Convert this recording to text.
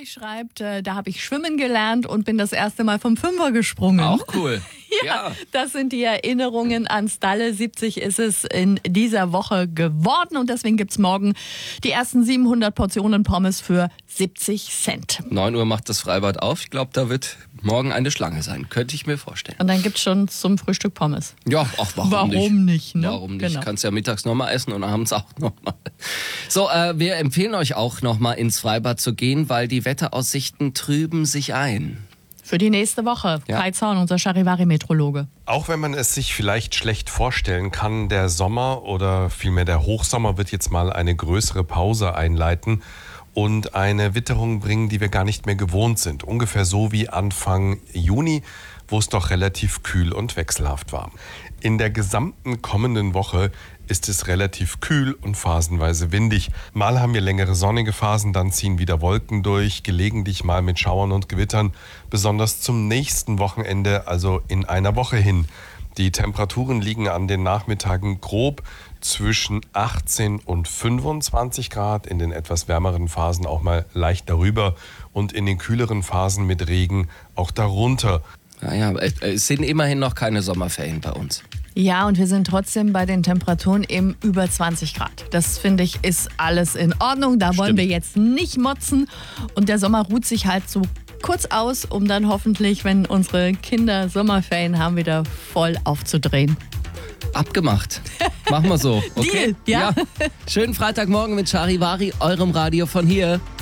schreibt, da habe ich schwimmen gelernt und bin das erste Mal vom Fünfer gesprungen. Auch cool. Ja, das sind die Erinnerungen an Stalle. 70 ist es in dieser Woche geworden und deswegen gibt's morgen die ersten 700 Portionen Pommes für 70 Cent. 9 Uhr macht das Freibad auf. Ich glaube, da wird morgen eine Schlange sein. Könnte ich mir vorstellen. Und dann gibt's schon zum Frühstück Pommes. Ja, ach, warum nicht? Ne? Warum nicht? Genau. Kannst ja mittags nochmal essen und abends auch nochmal. So, wir empfehlen euch auch nochmal ins Freibad zu gehen, weil die Wetteraussichten trüben sich ein. Für die nächste Woche. Ja. Kai Zorn, unser Charivari-Meteorologe. Auch wenn man es sich vielleicht schlecht vorstellen kann, der Sommer oder vielmehr der Hochsommer wird jetzt mal eine größere Pause einleiten und eine Witterung bringen, die wir gar nicht mehr gewohnt sind. Ungefähr so wie Anfang Juni, wo es doch relativ kühl und wechselhaft war. In der gesamten kommenden Woche ist es relativ kühl und phasenweise windig. Mal haben wir längere sonnige Phasen, dann ziehen wieder Wolken durch, gelegentlich mal mit Schauern und Gewittern, besonders zum nächsten Wochenende, also in einer Woche hin. Die Temperaturen liegen an den Nachmittagen grob zwischen 18 und 25 Grad, in den etwas wärmeren Phasen auch mal leicht darüber und in den kühleren Phasen mit Regen auch darunter. Naja, es sind immerhin noch keine Sommerferien bei uns. Ja, und wir sind trotzdem bei den Temperaturen eben über 20 Grad. Das, finde ich, ist alles in Ordnung. Da wollen wir jetzt nicht motzen. Und der Sommer ruht sich halt so kurz aus, um dann hoffentlich, wenn unsere Kinder Sommerferien haben, wieder voll aufzudrehen. Abgemacht. Machen wir so. Okay? Deal, ja. Schönen Freitagmorgen mit Charivari, eurem Radio von hier.